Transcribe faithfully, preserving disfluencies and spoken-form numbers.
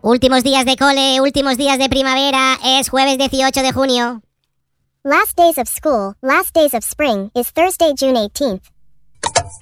Últimos días de cole, últimos días de primavera, es jueves dieciocho de junio. Last days of school, last days of spring, is Thursday, June eighteenth.